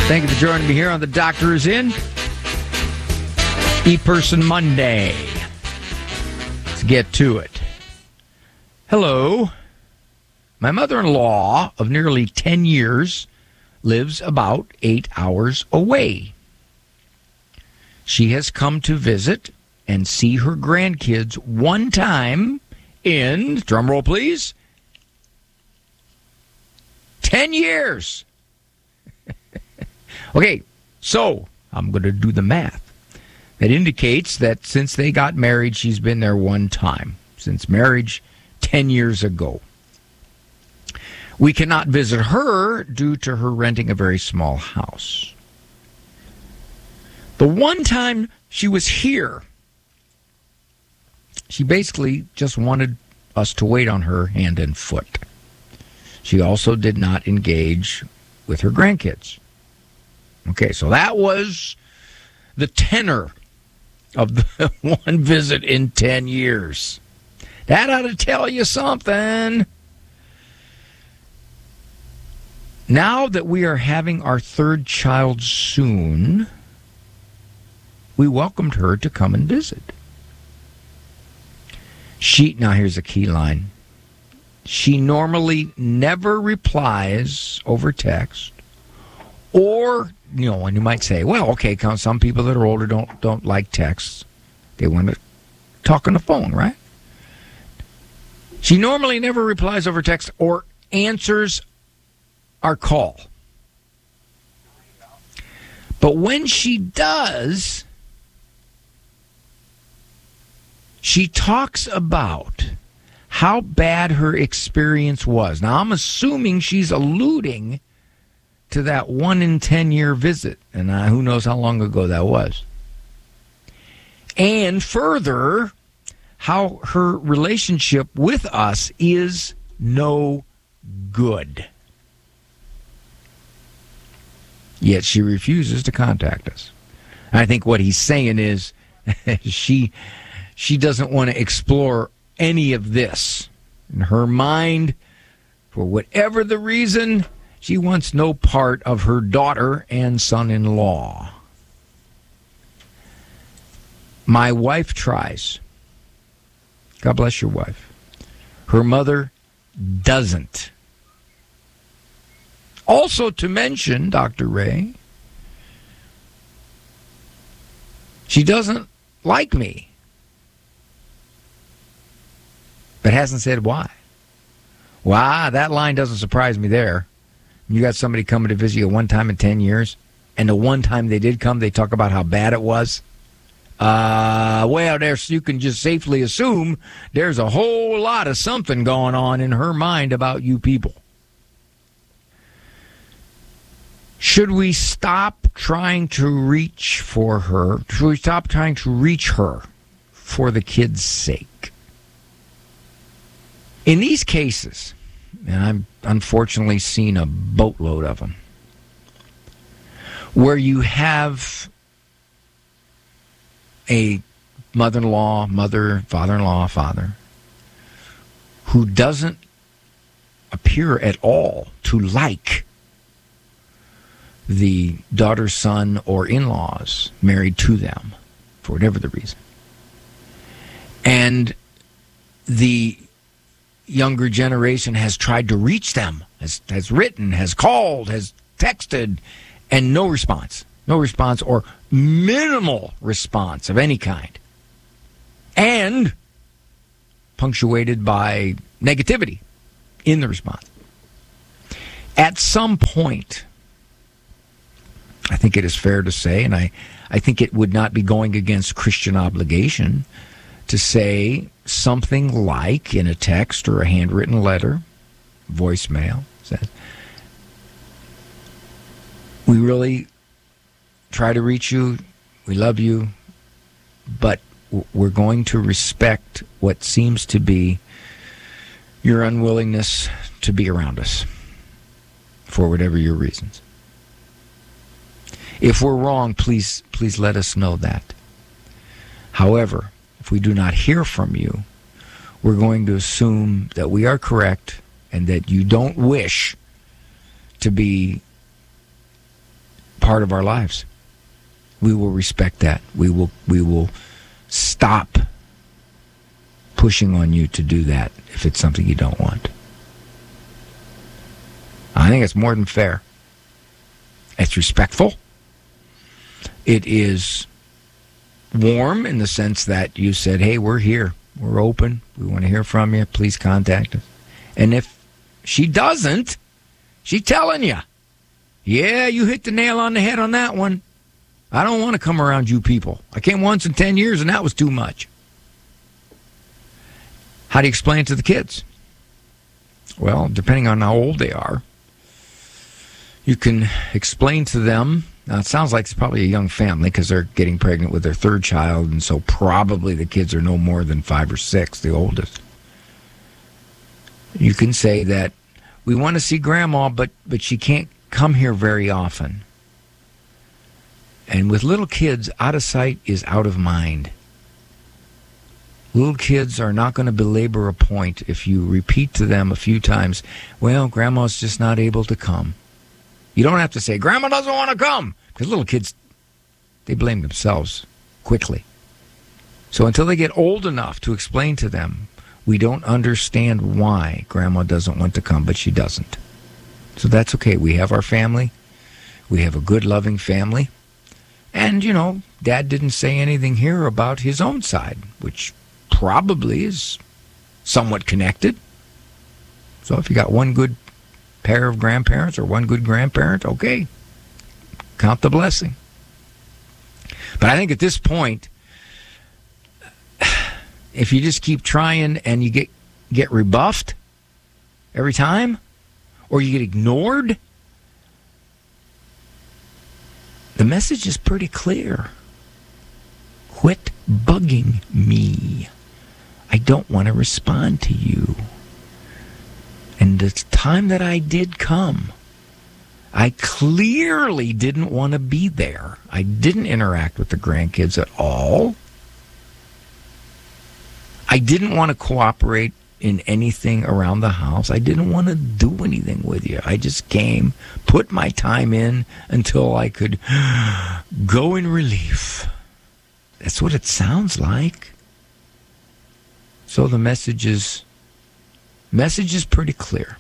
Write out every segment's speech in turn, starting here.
Thank you for joining me here on The Doctor Is In. E-Person Monday. Let's get to it. Hello. My mother-in-law of nearly 10 years lives about 8 hours away. She has come to visit and see her grandkids one time in, drumroll please, 10 years. Okay, so I'm going to do the math. That indicates that since they got married, she's been there one time. Since marriage, 10 years ago. We cannot visit her due to her renting a very small house. The one time she was here, she basically just wanted us to wait on her hand and foot. She also did not engage with her grandkids. Okay, so that was the tenor of the one visit in 10 years. That ought to tell you something. Now that we are having our third child soon, we welcomed her to come and visit. Now here's a key line. She normally never replies over text, or, and you might say, well, okay, some people that are older don't like texts. They want to talk on the phone, right? She normally never replies over text or answers our call. But when she does, she talks about how bad her experience was. Now, I'm assuming she's alluding to that 1 in 10 year visit, and who knows how long ago that was. And further, how her relationship with us is no good. Yet she refuses to contact us. I think what he's saying is she doesn't want to explore any of this. In her mind, for whatever the reason, she wants no part of her daughter and son-in-law. My wife tries. God bless your wife. Her mother doesn't. Also to mention, Dr. Ray, she doesn't like me, but hasn't said why. Wow, that line doesn't surprise me there. You got somebody coming to visit you one time in 10 years, and the one time they did come, they talk about how bad it was. Well, you can just safely assume there's a whole lot of something going on in her mind about you people. Should we stop trying to reach for her? Should we stop trying to reach her for the kids' sake? In these cases, and I've unfortunately seen a boatload of them, where you have a mother-in-law, mother, father-in-law, father, who doesn't appear at all to like the daughter, son, or in-laws married to them, for whatever the reason. And the younger generation has tried to reach them, has written, has called, has texted, and no response. No response or minimal response of any kind. And punctuated by negativity in the response. At some point, I think it is fair to say, and I think it would not be going against Christian obligation to say something like in a text or a handwritten letter, voicemail, says, we really try to reach you, we love you, but we're going to respect what seems to be your unwillingness to be around us for whatever your reasons. If we're wrong, please let us know that. However, if we do not hear from you, we're going to assume that we are correct and that you don't wish to be part of our lives. We will respect that. We will stop pushing on you to do that if it's something you don't want. I think it's more than fair. It's respectful. It is warm in the sense that you said, hey, we're here. We're open. We want to hear from you. Please contact us. And if she doesn't, she's telling you, yeah, you hit the nail on the head on that one. I don't want to come around you people. I came once in 10 years, and that was too much. How do you explain it to the kids? Well, depending on how old they are, you can explain to them. Now, it sounds like it's probably a young family because they're getting pregnant with their third child, and so probably the kids are no more than 5 or 6, the oldest. You can say that we want to see Grandma, but she can't come here very often. And with little kids, out of sight is out of mind. Little kids are not going to belabor a point if you repeat to them a few times, well, Grandma's just not able to come. You don't have to say, Grandma doesn't want to come, because little kids, they blame themselves quickly. So until they get old enough to explain to them, we don't understand why Grandma doesn't want to come, but she doesn't. So that's okay. We have our family. We have a good, loving family. And, you know, Dad didn't say anything here about his own side, which probably is somewhat connected. So if you got one good pair of grandparents or one good grandparent, okay, count the blessing. But I think at this point, if you just keep trying and you get rebuffed every time, or you get ignored, the message is pretty clear. Quit bugging me. I don't want to respond to you. And the time that I did come, I clearly didn't want to be there. I didn't interact with the grandkids at all. I didn't want to cooperate in anything around the house. I didn't want to do anything with you. I just came, put my time in until I could go in relief. That's what it sounds like. So the message is pretty clear.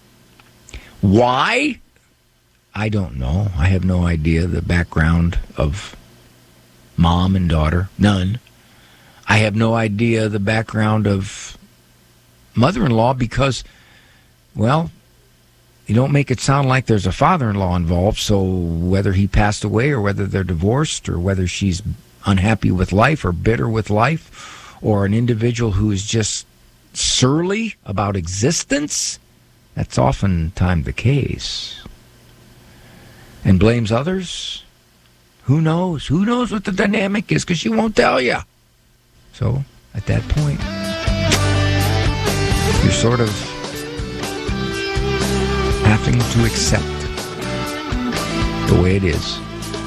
Why? I don't know. I have no idea the background of mom and daughter. None. I have no idea the background of mother-in-law because, well, you don't make it sound like there's a father-in-law involved, so whether he passed away or whether they're divorced or whether she's unhappy with life or bitter with life or an individual who is just surly about existence, that's oftentimes the case. And blames others? Who knows? Who knows what the dynamic is because she won't tell you. So, at that point, you're sort of having to accept the way it is.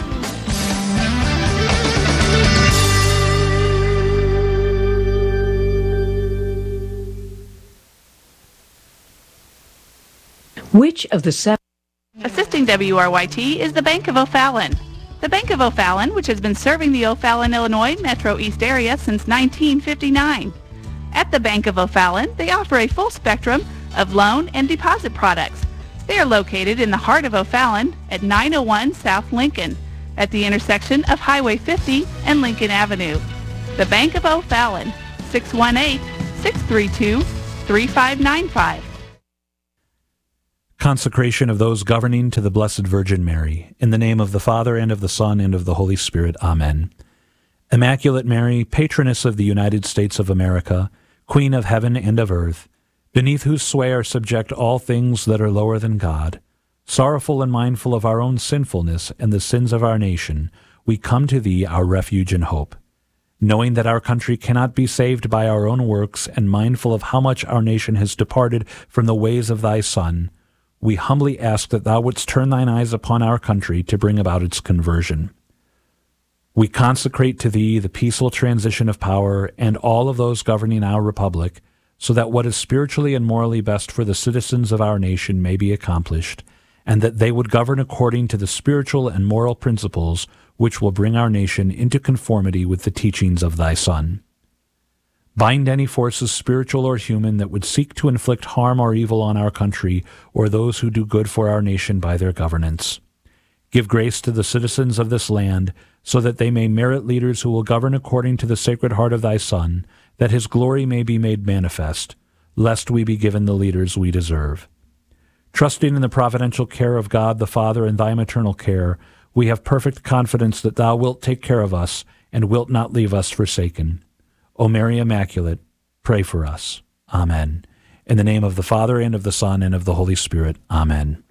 Which of the seven... Assisting WRYT is the Bank of O'Fallon. The Bank of O'Fallon, which has been serving the O'Fallon, Illinois Metro East area since 1959. At the Bank of O'Fallon, they offer a full spectrum of loan and deposit products. They are located in the heart of O'Fallon at 901 South Lincoln, at the intersection of Highway 50 and Lincoln Avenue. The Bank of O'Fallon, 618-632-3595. Consecration of those governing to the Blessed Virgin Mary. In the name of the Father, and of the Son, and of the Holy Spirit. Amen. Immaculate Mary, patroness of the United States of America, Queen of heaven and of earth, beneath whose sway are subject all things that are lower than God, sorrowful and mindful of our own sinfulness and the sins of our nation, we come to thee, our refuge and hope. Knowing that our country cannot be saved by our own works, and mindful of how much our nation has departed from the ways of thy Son, we humbly ask that thou wouldst turn thine eyes upon our country to bring about its conversion. We consecrate to thee the peaceful transition of power and all of those governing our republic, so that what is spiritually and morally best for the citizens of our nation may be accomplished, and that they would govern according to the spiritual and moral principles which will bring our nation into conformity with the teachings of thy Son. Bind any forces, spiritual or human, that would seek to inflict harm or evil on our country or those who do good for our nation by their governance. Give grace to the citizens of this land, so that they may merit leaders who will govern according to the Sacred Heart of thy Son, that his glory may be made manifest, lest we be given the leaders we deserve. Trusting in the providential care of God the Father and thy maternal care, we have perfect confidence that thou wilt take care of us and wilt not leave us forsaken. O Mary Immaculate, pray for us. Amen. In the name of the Father, and of the Son, and of the Holy Spirit. Amen.